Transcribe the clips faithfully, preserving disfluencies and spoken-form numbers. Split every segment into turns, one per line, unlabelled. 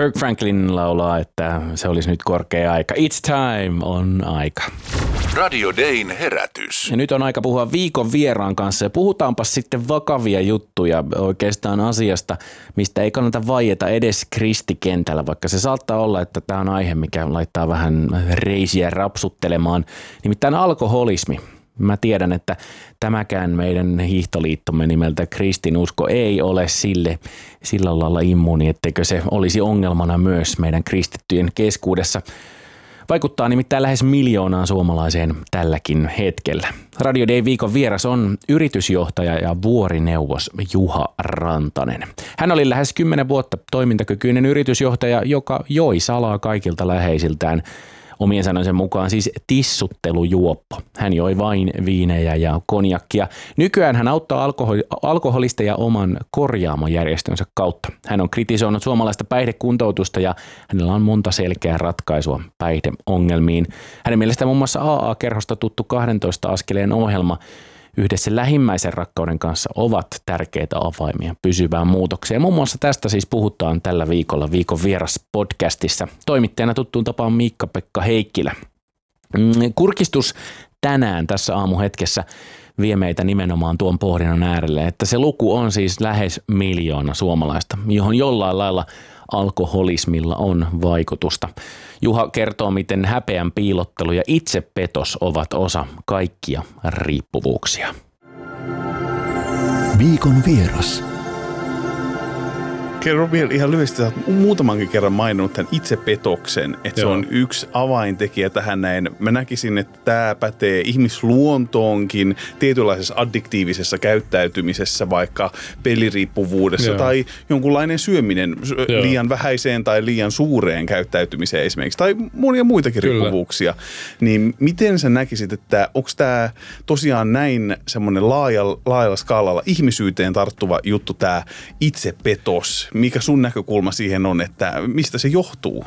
Kirk Franklin laulaa, että se olisi nyt korkea aika. It's time on aika.
Radio Dayn herätys.
Ja nyt on aika puhua viikon vieraan kanssa ja puhutaanpa sitten vakavia juttuja oikeastaan asiasta, mistä ei kannata vaieta edes kristikentällä, vaikka se saattaa olla, että tämä on aihe, mikä laittaa vähän reisiä rapsuttelemaan, nimittäin alkoholismi. Mä tiedän, että tämäkään meidän hiihtoliittomme nimeltä kristinusko ei ole sille sillä lailla immuuni, etteikö se olisi ongelmana myös meidän kristittyjen keskuudessa. Vaikuttaa nimittäin lähes miljoonaan suomalaiseen tälläkin hetkellä. Radio Dayn viikon vieras on yritysjohtaja ja vuorineuvos Juha Rantanen. Hän oli lähes kymmenen vuotta toimintakykyinen yritysjohtaja, joka joi salaa kaikilta läheisiltään. Omien sanojensa mukaan siis tissuttelujuoppo. Hän joi vain viinejä ja konjakkia. Nykyään hän auttaa alkohol- alkoholisteja oman korjaamojärjestönsä kautta. Hän on kritisoinut suomalaista päihdekuntoutusta ja hänellä on monta selkeää ratkaisua päihdeongelmiin. Hänen mielestään muun muassa A A-kerhosta tuttu kahdentoista askeleen ohjelma yhdessä lähimmäisen rakkauden kanssa ovat tärkeitä avaimia pysyvään muutokseen. Muun muassa tästä siis puhutaan tällä viikolla Viikon vieras podcastissa. Toimittajana tuttuun tapaan Miikka-Pekka Heikkilä. Kurkistus tänään tässä aamuhetkessä vie meitä nimenomaan tuon pohdinnan äärelle, että se luku on siis lähes miljoona suomalaista, johon jollain lailla alkoholismilla on vaikutusta. Juha kertoo, miten häpeän piilottelu ja itsepetos ovat osa kaikkia riippuvuuksia.
Viikon vieras.
Kerro vielä ihan lyhyesti, sä oot muutamankin kerran maininnut tämän itsepetoksen, että Joo. se on yksi avaintekijä tähän näin. Mä näkisin, että tämä pätee ihmisluontoonkin tietynlaisessa addiktiivisessa käyttäytymisessä, vaikka peliriippuvuudessa Joo. tai jonkunlainen syöminen Joo. liian vähäiseen tai liian suureen käyttäytymiseen esimerkiksi, tai monia muitakin Kyllä. riippuvuuksia. Niin miten sä näkisit, että onko tämä tosiaan näin semmoinen laajalla, laajalla skaalalla ihmisyyteen tarttuva juttu, tämä itsepetos? Mikä sun näkökulma siihen on, että mistä se johtuu?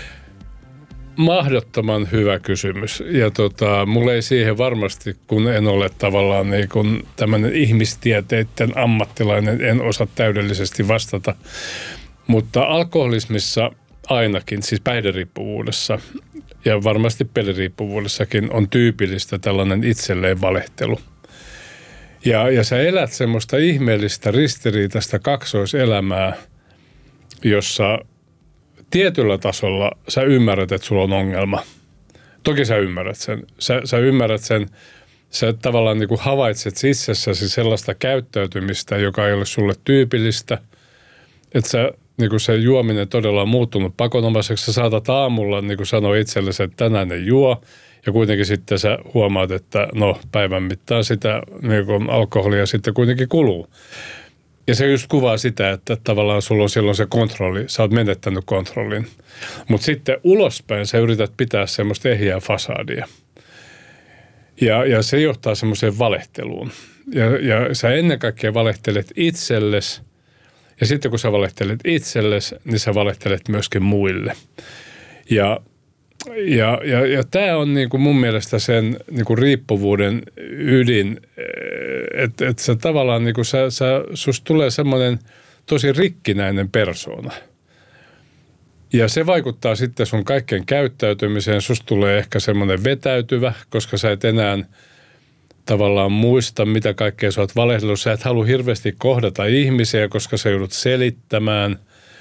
Mahdottoman hyvä kysymys. Ja tota, mulla ei siihen varmasti, kun en ole tavallaan niin kun tämmöinen ihmistieteiden ammattilainen, en osaa täydellisesti vastata. Mutta alkoholismissa ainakin, siis päihderiippuvuudessa ja varmasti peliriippuvuudessakin on tyypillistä tällainen itselleen valehtelu. Ja, ja sä elät semmoista ihmeellistä ristiriitaista kaksoiselämää, jossa tietyllä tasolla sä ymmärrät, että sulla on ongelma. Toki sä ymmärrät sen. Sä, sä ymmärrät sen, sä tavallaan niin kuin havaitset itsessäsi sellaista käyttäytymistä, joka ei ole sulle tyypillistä. Että sä, niin kuin se juominen todella on muuttunut pakonomaiseksi. Sä saatat aamulla niin kuin sanoa itsellesi, että tänään ei juo. Ja kuitenkin sitten sä huomaat, että no päivän mittaan sitä niin kuin alkoholia sitten kuitenkin kuluu. Ja se just kuvaa sitä, että tavallaan sulla on silloin se kontrolli, sä oot menettänyt kontrollin. Mutta sitten ulospäin sä yrität pitää semmoista ehjää fasadia. Ja, ja se johtaa semmoiseen valehteluun. Ja, ja sä ennen kaikkea valehtelet itsellesi. Ja sitten kun sä valehtelet itsellesi, niin sä valehtelet myöskin muille. Ja Ja, ja, ja tämä on niinku mun mielestä sen niinku riippuvuuden ydin, että et sä tavallaan niinku sä, sä, susta tulee semmoinen tosi rikkinäinen persoona. Ja se vaikuttaa sitten sun kaikkeen käyttäytymiseen. Susta tulee ehkä semmoinen vetäytyvä, koska sä et enää tavallaan muista, mitä kaikkea sä oot valehdellut. Sä et halua hirveästi kohdata ihmisiä, koska sä joudut selittämään.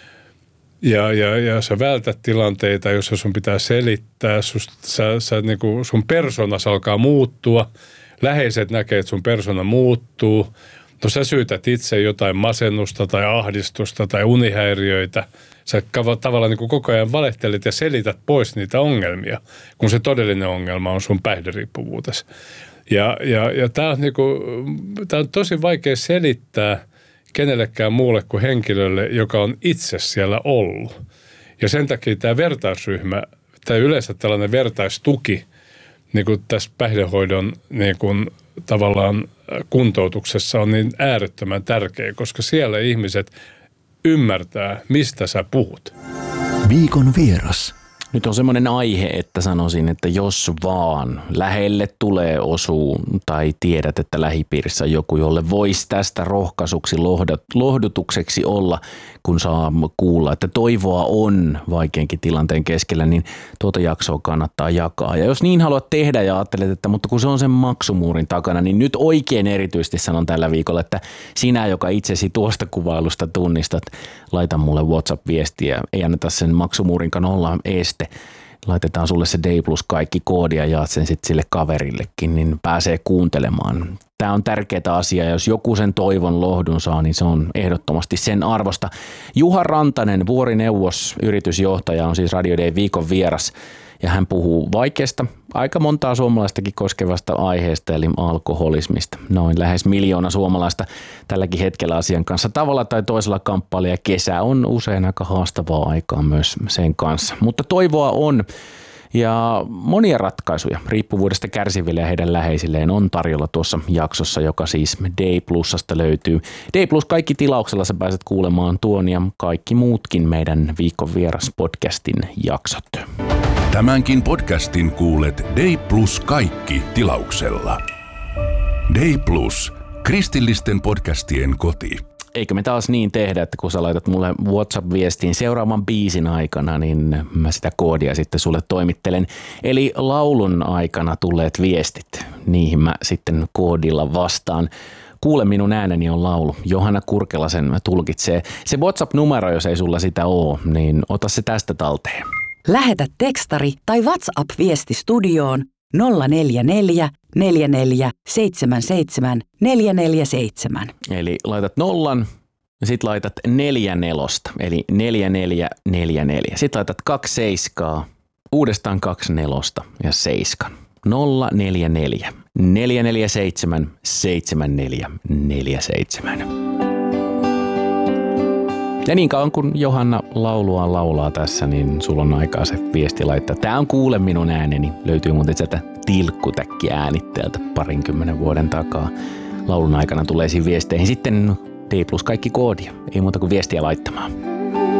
Ja, ja, ja sä vältät tilanteita, joissa sun pitää selittää, sust, sä, sä, niin kuin sun persoonasi alkaa muuttua, läheiset näkee, että sun persona muuttuu, no sä syytät itse jotain masennusta tai ahdistusta tai unihäiriöitä, sä tavallaan niin kuin koko ajan valehtelet ja selität pois niitä ongelmia, kun se todellinen ongelma on sun päihderiippuvuutesi. Ja, ja, ja tää on, niin kuin, tää on tosi vaikea selittää kenellekään muulle kuin henkilölle, joka on itse siellä ollut. Ja sen takia tämä vertaisryhmä, tai yleensä tällainen vertaistuki niin kuin tässä päihdehoidon niin kuin tavallaan kuntoutuksessa on niin äärettömän tärkeä, koska siellä ihmiset ymmärtää, mistä sä puhut.
Viikon vieras.
Nyt on semmoinen aihe, että sanoisin, että jos vaan lähelle tulee osuu tai tiedät, että lähipiirissä on joku, jolle voisi tästä rohkaisuksi, lohdutukseksi olla, kun saa kuulla, että toivoa on vaikeankin tilanteen keskellä, niin tuota jaksoa kannattaa jakaa. Ja jos niin haluat tehdä ja ajattelet, että mutta kun se on sen maksumuurin takana, niin nyt oikein erityisesti sanon tällä viikolla, että sinä, joka itsesi tuosta kuvailusta tunnistat, laita mulle WhatsApp-viestiä, ei anneta sen maksumuurinkaan olla este. Laitetaan sulle se Day Plus kaikki koodi ja jaat sen sitten sille kaverillekin, niin pääsee kuuntelemaan. Tämä on tärkeää asiaa, jos joku sen toivon lohdun saa, niin se on ehdottomasti sen arvosta. Juha Rantanen, vuorineuvos, yritysjohtaja, on siis Radio Day viikon vieras ja hän puhuu vaikeasta, aika montaa suomalaistakin koskevasta aiheesta, eli alkoholismista. Noin lähes miljoona suomalaista tälläkin hetkellä asian kanssa tavalla tai toisella kamppailee ja kesä on usein aika haastavaa aikaa myös sen kanssa. Mutta toivoa on ja monia ratkaisuja riippuvuudesta kärsiville ja heidän läheisilleen on tarjolla tuossa jaksossa, joka siis Day Plusasta löytyy. Day Plus kaikki tilauksella sä pääset kuulemaan tuon ja kaikki muutkin meidän viikon vieras podcastin jaksot.
Tämänkin podcastin kuulet Day Plus kaikki tilauksella. Day Plus, kristillisten podcastien koti.
Eikö me taas niin tehdä, että kun sä laitat mulle WhatsApp-viestiin seuraavan biisin aikana, niin mä sitä koodia sitten sulle toimittelen. Eli laulun aikana tulleet viestit, niihin mä sitten koodilla vastaan. Kuule minun ääneni on laulu. Johanna Kurkela sen tulkitsee. Se WhatsApp-numero, jos ei sulla sitä ole, niin ota se tästä talteen.
Lähetä tekstari tai WhatsApp-viesti studioon nolla neljä neljä neljä neljä seitsemän seitsemän neljä neljä seitsemän.
Eli laitat nollan ja sit laitat neljä nelosta, eli neljä neljä neljä neljä. Sitten laitat kaksi seiskaa, uudestaan kaksi nelosta ja seiskan. nolla neljä neljä neljä neljä seitsemän seitsemän neljä neljä seitsemän. Ja niin kauan kun Johanna laulua laulaa tässä, niin sulla on aikaa se viesti laittaa. Tää on Kuule minun ääneni. Löytyy muuten sieltä tilkkutäkki äänitteeltä parinkymmenen vuoden takaa. Laulun aikana tulee viesteihin sitten Day Plus kaikki koodia. Ei muuta kuin viestiä laittamaan.